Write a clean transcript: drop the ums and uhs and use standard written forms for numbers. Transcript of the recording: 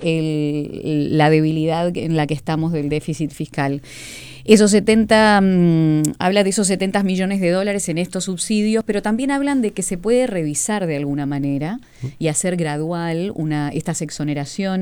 la debilidad en la que estamos del déficit fiscal. Habla de esos 70 millones de dólares en estos subsidios, pero también hablan de que se puede revisar de alguna manera y hacer gradual estas exoneraciones.